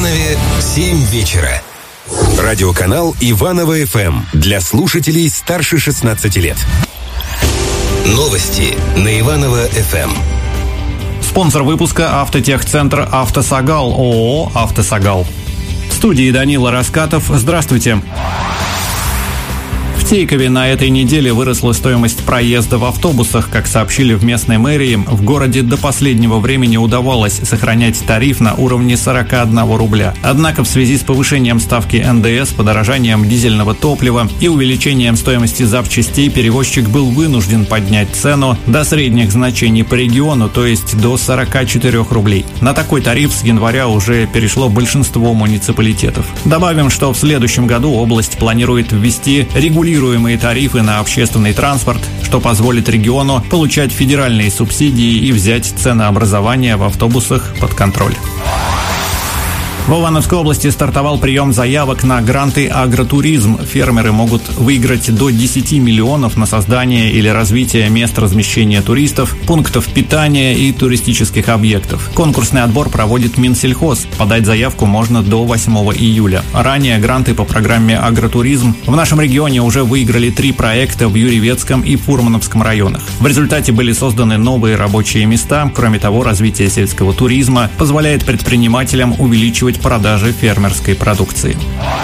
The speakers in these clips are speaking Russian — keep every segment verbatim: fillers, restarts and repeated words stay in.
Иванове семь вечера. Радиоканал Иваново эф эм для слушателей старше шестнадцати лет. Новости на Иваново эф эм. Спонсор выпуска — Автотехцентр «Автосагал», ООО «Автосагал». В студии Данила Раскатов. Здравствуйте. В Тейкове на этой неделе выросла стоимость проезда в автобусах. Как сообщили в местной мэрии, в городе до последнего времени удавалось сохранять тариф на уровне сорок один рубля. Однако в связи с повышением ставки эн дэ эс, подорожанием дизельного топлива и увеличением стоимости запчастей перевозчик был вынужден поднять цену до средних значений по региону, то есть до сорок четыре рублей. На такой тариф с января уже перешло большинство муниципалитетов. Добавим, что в следующем году область планирует ввести регулируемые тарифы на общественный транспорт, что позволит региону получать федеральные субсидии и взять ценообразование в автобусах под контроль. В Ивановской области стартовал прием заявок на гранты «Агротуризм». Фермеры могут выиграть до десяти миллионов на создание или развитие мест размещения туристов, пунктов питания и туристических объектов. Конкурсный отбор проводит Минсельхоз. Подать заявку можно до восьмого июля. Ранее гранты по программе «Агротуризм» в нашем регионе уже выиграли три проекта в Юрьевецком и Фурмановском районах. В результате были созданы новые рабочие места. Кроме того, развитие сельского туризма позволяет предпринимателям увеличивать продажи фермерской продукции.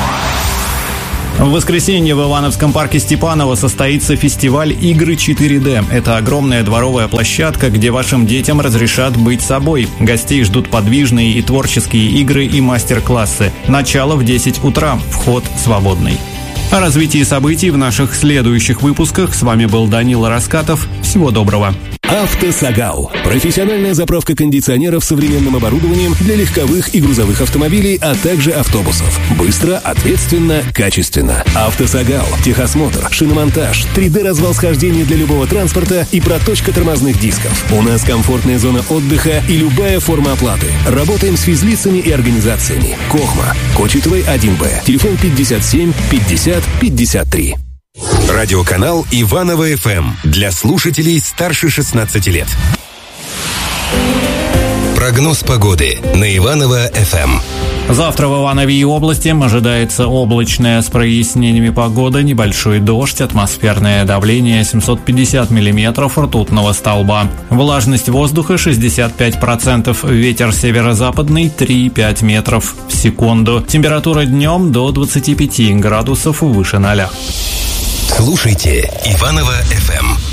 В воскресенье в Ивановском парке Степаново состоится фестиваль «Игры четыре дэ». Это огромная дворовая площадка, где вашим детям разрешат быть собой. Гостей ждут подвижные и творческие игры и мастер-классы. Начало в десять утра. Вход свободный. О развитии событий в наших следующих выпусках. С вами был Данила Раскатов. Всего доброго. «Автосагал» – профессиональная заправка кондиционеров современным оборудованием для легковых и грузовых автомобилей, а также автобусов. Быстро, ответственно, качественно. «Автосагал» – техосмотр, шиномонтаж, три дэ развал схождения для любого транспорта и проточка тормозных дисков. У нас комфортная зона отдыха и любая форма оплаты. Работаем с физлицами и организациями. Кохма, Кочетовой один бэ. Телефон пятьдесят семь пятьдесят пятьдесят три. Радиоканал Иваново эф эм для слушателей старше шестнадцати лет. Прогноз погоды на Иваново эф эм. Завтра в Иванове и области ожидается облачная с прояснениями погода, небольшой дождь, атмосферное давление семьсот пятьдесят миллиметров ртутного столба. Влажность воздуха шестьдесят пять процентов, ветер северо-западный три и пять метров в секунду. Температура днем до двадцати пяти градусов выше ноля. Слушайте Иваново эф эм.